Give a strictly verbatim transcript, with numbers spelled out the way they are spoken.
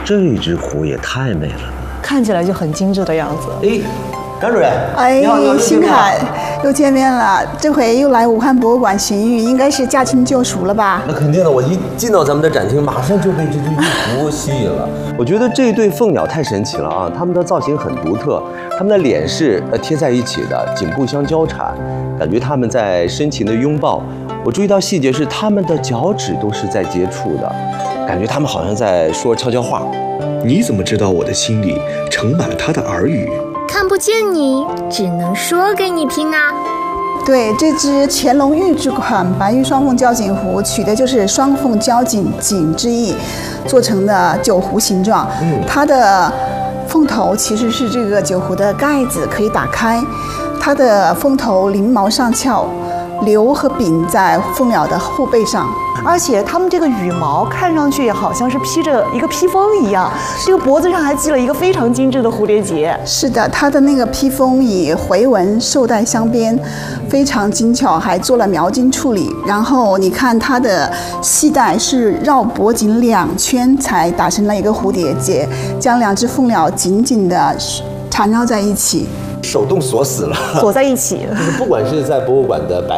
这只狐也太美了吧！ 看起来就很精致的样子。 哎，张主任， 哎你好，你好， 星海，又见面了。这回又来武汉博物馆寻玉，应该是驾轻就熟了吧？ 那肯定的，我一进到咱们的展厅，马上就被这只玉狐吸引了。我觉得这对凤鸟太神奇了啊！它们的造型很独特，它们的脸是呃贴在一起的，颈部相交缠，感觉它们在深情的拥抱。我注意到细节是，它们的脚趾都是在接触的，感觉它们好像在说悄悄话。 你怎么知道我的心里盛满了他的耳语？ 看不见你，只能说给你听啊。 对，这只乾隆御制款白玉双凤交颈壶，取的就是双凤交颈颈之意，做成的酒壶形状。嗯，它的凤头其实是这个酒壶的盖子，可以打开。它的凤头翎毛上翘，留和柄在凤鸟的后背上。 而且它们这个羽毛看上去好像是披着一个披风一样，这个脖子上还系了一个非常精致的蝴蝶结。 是的，它的那个披风以回纹绶带镶边，非常精巧，还做了描金处理。然后你看它的系带是绕脖颈两圈才打成了一个蝴蝶结，将两只凤鸟紧紧地缠绕在一起。 手动锁死了， 锁在一起。 就是不管是在博物馆的白